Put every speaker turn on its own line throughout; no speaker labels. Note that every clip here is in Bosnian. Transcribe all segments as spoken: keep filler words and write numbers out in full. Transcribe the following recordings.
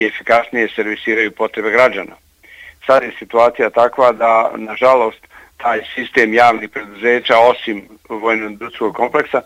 i efikasnije servisiraju potrebe građana. Sad je situacija takva da, nažalost, taj sistem javnih preduzeća, osim vojno-industrijskog kompleksa,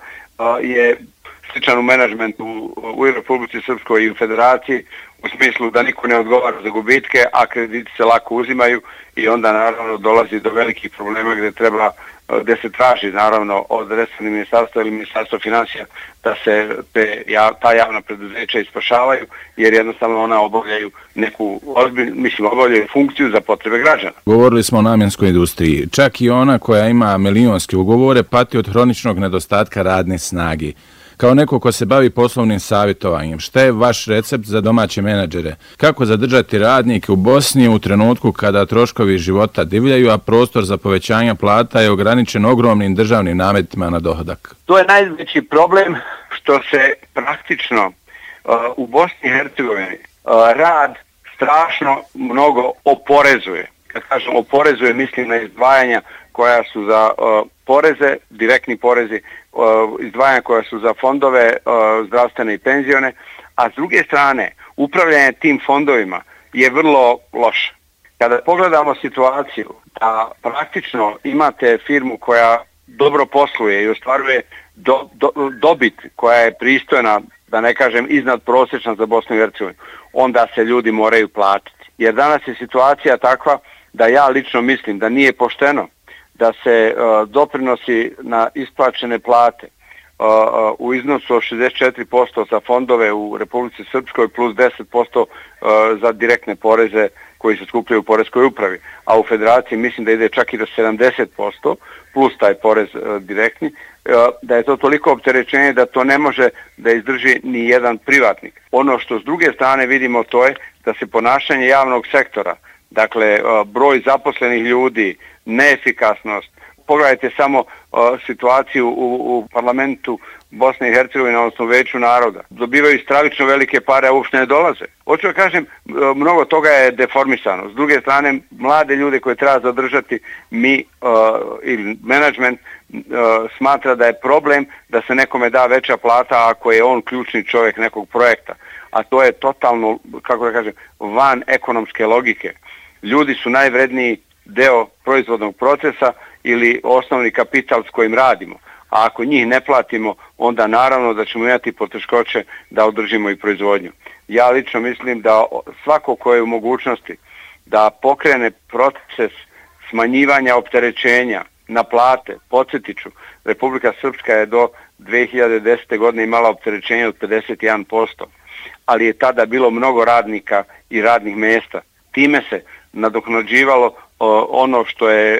je sličan u menadžmentu u Republici Srpskoj i u Federaciji, u smislu da niko ne odgovara za gubitke, a krediti se lako uzimaju i onda naravno dolazi do velikih problema gdje treba, gdje se traži naravno od resornih ministarstva ili ministarstva financija da se te, ta javna preduzeća ispašavaju, jer jednostavno ona obavljaju neku ozbilj, mislim, obavljaju funkciju za potrebe građana.
Govorili smo o namjenskoj industriji. Čak i ona koja ima milionske ugovore pati od hroničnog nedostatka radne snage. Kao neko ko se bavi poslovnim savjetovanjem, šta je vaš recept za domaće menadžere? Kako zadržati radnike u Bosni u trenutku kada troškovi života divljaju, a prostor za povećanje plata je ograničen ogromnim državnim nametima na dohodak?
To je najveći problem što se praktično uh, u Bosni i Hercegovini uh, rad strašno mnogo oporezuje. Kad kažem oporezuje, mislim na izdvajanja koja su za uh, poreze, direktni porezi, uh, izdvajanja koja su za fondove uh, zdravstvene i penzione, a s druge strane upravljanje tim fondovima je vrlo loše. Kada pogledamo situaciju da praktično imate firmu koja dobro posluje i ostvaruje do, do, dobit koja je pristojna, da ne kažem iznad prosječna za Bosnu i Hercegovinu, onda se ljudi moraju platiti. Jer danas je situacija takva da ja lično mislim da nije pošteno da se uh, doprinosi na isplaćene plate uh, uh, u iznosu od šezdeset četiri posto za fondove u Republici Srpskoj plus deset posto uh, za direktne poreze koji se skupljaju u poreskoj upravi, a u Federaciji mislim da ide čak i do sedamdeset posto plus taj porez uh, direktni, uh, da je to toliko opterećenje da to ne može da izdrži ni jedan privatnik. Ono što s druge strane vidimo to je da se ponašanje javnog sektora, dakle uh, broj zaposlenih ljudi, neefikasnost. Pogledajte samo uh, situaciju u, u parlamentu Bosne i Hercegovine, odnosno Veću naroda. Dobivaju stravično velike pare, a uopšte ne dolaze. Hoću da kažem, uh, mnogo toga je deformisano. S druge strane, mlade ljude koje treba zadržati, mi uh, ili menadžment uh, smatra da je problem da se nekome da veća plata ako je on ključni čovjek nekog projekta. A to je totalno, kako da kažem, van ekonomske logike. Ljudi su najvredniji deo proizvodnog procesa ili osnovni kapital s kojim radimo. A ako njih ne platimo, onda naravno da ćemo imati poteškoće da održimo i proizvodnju. Ja lično mislim da svako ko je u mogućnosti da pokrene proces smanjivanja opterećenja na plate, podsjetiću, Republika Srpska je do dve hiljade desete. godine imala opterećenje od pedeset jedan posto, ali je tada bilo mnogo radnika i radnih mjesta. Time se nadoknađivalo ono što je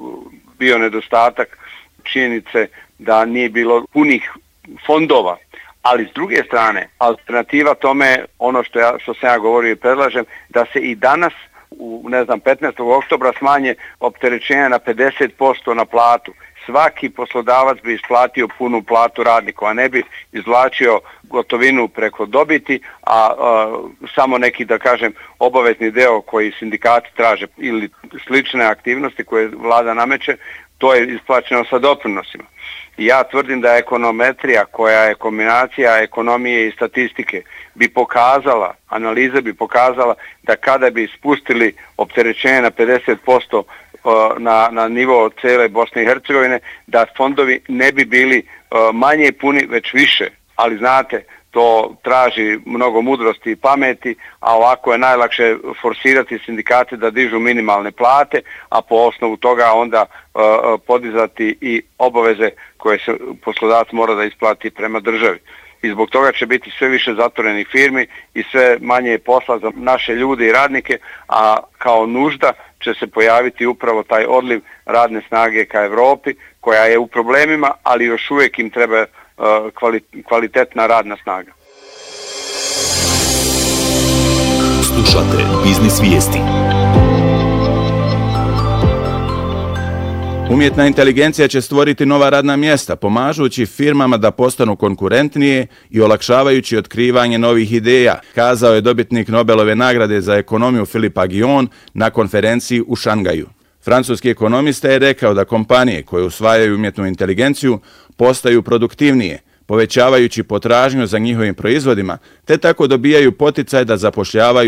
bio nedostatak činjenice da nije bilo punih fondova, ali s druge strane alternativa tome, ono što, ja, što sam ja govorio i predlažem, da se i danas u ne znam petnaestog oktobra smanje opterećenja na pedeset posto na platu. Svaki poslodavac bi isplatio punu platu radniku, a ne bi izvlačio gotovinu preko dobiti, a, a samo neki, da kažem, obavezni deo koji sindikati traže ili slične aktivnosti koje vlada nameće, to je isplaćeno sa doprinosima. I ja tvrdim da ekonometrija, koja je kombinacija ekonomije i statistike, bi pokazala, analiza bi pokazala da kada bi spustili opterećenje na pedeset posto na, na nivo cele Bosne i Hercegovine, da fondovi ne bi bili manje puni, već više. Ali znate, to traži mnogo mudrosti i pameti, a ovako je najlakše forsirati sindikate da dižu minimalne plate, a po osnovu toga onda uh, podizati i obaveze koje se poslodavac mora da isplati prema državi. I zbog toga će biti sve više zatvorenih firmi i sve manje posla za naše ljude i radnike, a kao nužda će se pojaviti upravo taj odliv radne snage ka Evropi, koja je u problemima, ali još uvijek im treba kvalitetna radna snaga.
Slušate Biznis vijesti.
Umjetna inteligencija će stvoriti nova radna mjesta, pomažući firmama da postanu konkurentnije i olakšavajući otkrivanje novih ideja, kazao je dobitnik Nobelove nagrade za ekonomiju Philippe Aghion na konferenciji u Šangaju. Francuski ekonomista je rekao da kompanije koje usvajaju umjetnu inteligenciju postaju produktivnije, povećavajući potražnju za njihovim proizvodima, te tako dobijaju poticaj da zapošljavaju